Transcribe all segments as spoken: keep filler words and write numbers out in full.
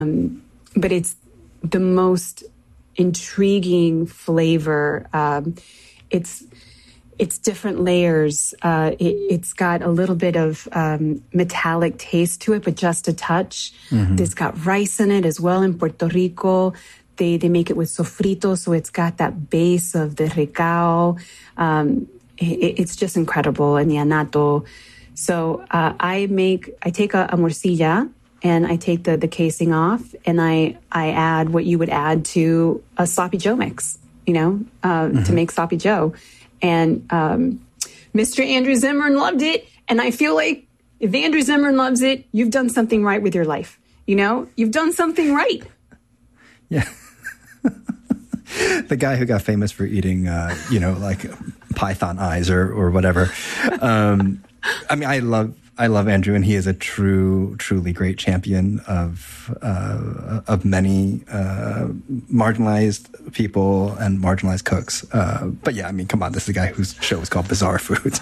Um, but it's the most intriguing flavor. Um, it's it's different layers. Uh, it, it's got a little bit of um, metallic taste to it, but just a touch. Mm-hmm. It's got rice in it as well in Puerto Rico. They they make it with sofrito, so it's got that base of the recao. Um, it, it's just incredible, and the anato. So uh, I make I take a, a morcilla and I take the, the casing off, and I I add what you would add to a sloppy Joe mix, you know, uh, mm-hmm. to make sloppy Joe. And um, Mister Andrew Zimmern loved it, and I feel like if Andrew Zimmern loves it, you've done something right with your life. You know, you've done something right. Yeah. The guy who got famous for eating, uh, you know, like python eyes or, or whatever. Um, I mean, I love I love Andrew, and he is a true, truly great champion of uh, of many uh, marginalized people and marginalized cooks. Uh, but yeah, I mean, come on, this is a guy whose show is called Bizarre Foods.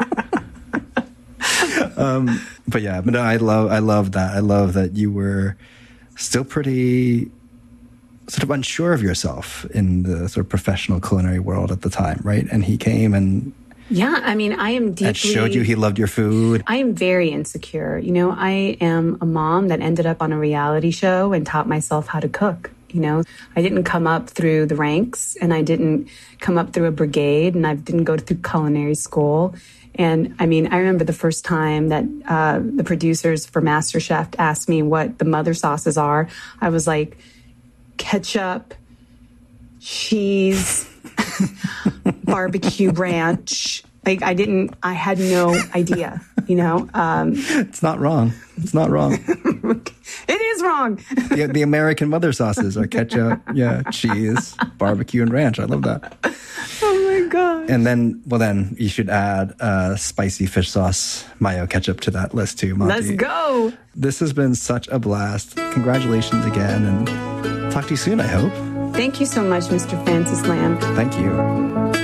um, but yeah, but no, I love I love that. I love that you were still pretty sort of unsure of yourself in the sort of professional culinary world at the time, right? And he came and yeah, I mean, I am deeply... and showed you he loved your food. I am very insecure. You know, I am a mom that ended up on a reality show and taught myself how to cook. You know, I didn't come up through the ranks, and I didn't come up through a brigade, and I didn't go through culinary school. And I mean, I remember the first time that uh, the producers for MasterChef asked me what the mother sauces are. I was like, ketchup, cheese, barbecue ranch. Like I didn't, I had no idea, you know? Um, it's not wrong. It's not wrong. It is wrong. Yeah, the American mother sauces are ketchup, yeah, cheese, barbecue, and ranch. I love that. Oh my God. And then, well then, you should add uh, spicy fish sauce, mayo ketchup to that list too, Monty. Let's go. This has been such a blast. Congratulations again, and talk to you soon, I hope. Thank you so much, Mister Francis Lam. Thank you.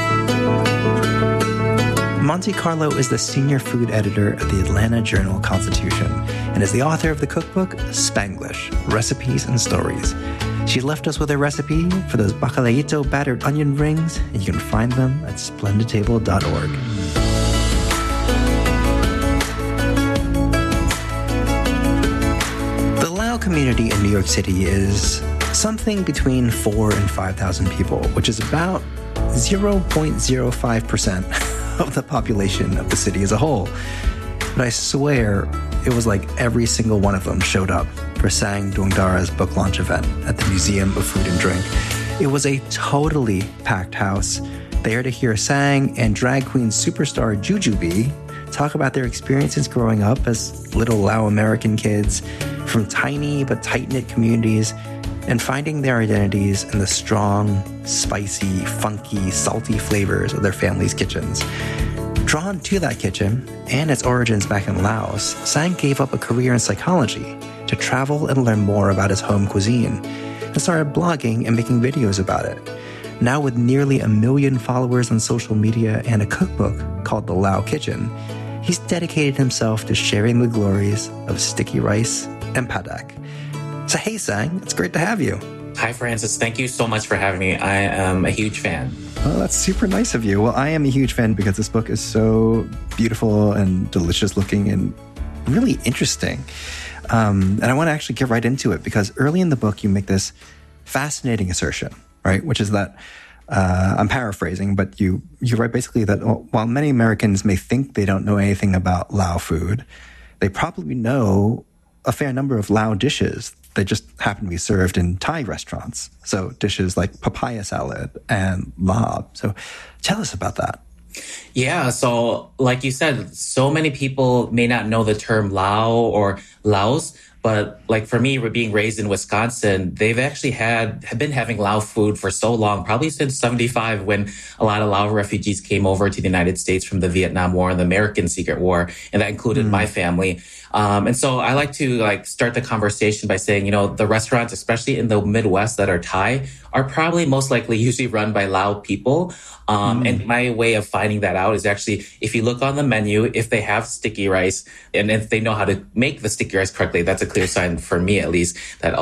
Monte Carlo is the senior food editor at the Atlanta Journal-Constitution and is the author of the cookbook Spanglish, Recipes and Stories. She left us with a recipe for those bacalaíto battered onion rings, and you can find them at splendid table dot org. The Lao community in New York City is something between four and five thousand people, which is about zero point zero five percent of the population of the city as a whole. But I swear it was like every single one of them showed up for Sang Dongdara's book launch event at the Museum of Food and Drink. It was a totally packed house, there to hear Sang and drag queen superstar Jujubee talk about their experiences growing up as little Lao American kids from tiny but tight-knit communities and finding their identities in the strong, spicy, funky, salty flavors of their family's kitchens. Drawn to that kitchen and its origins back in Laos, Sang gave up a career in psychology to travel and learn more about his home cuisine and started blogging and making videos about it. Now with nearly a million followers on social media and a cookbook called The Lao Kitchen, he's dedicated himself to sharing the glories of sticky rice and padak. So hey, Sang, it's great to have you. Hi, Francis. Thank you so much for having me. I am a huge fan. Oh, that's super nice of you. Well, I am a huge fan because this book is so beautiful and delicious looking and really interesting. Um, and I want to actually get right into it because early in the book, you make this fascinating assertion, right? Which is that, uh, I'm paraphrasing, but you, you write basically that while many Americans may think they don't know anything about Lao food, they probably know a fair number of Lao dishes. They just happen to be served in Thai restaurants. So dishes like papaya salad and lab. So tell us about that. Yeah, so like you said, so many people may not know the term Lao or Laos, but like for me, being raised in Wisconsin, they've actually had have been having Lao food for so long, probably since seventy-five, when a lot of Lao refugees came over to the United States from the Vietnam War and the American Secret War, and that included mm. my family. Um, and so I like to like start the conversation by saying, you know, the restaurants, especially in the Midwest that are Thai, are probably most likely usually run by Lao people. Um, mm. And my way of finding that out is actually, if you look on the menu, if they have sticky rice and if they know how to make the sticky rice correctly, that's a clear sign for me, at least, that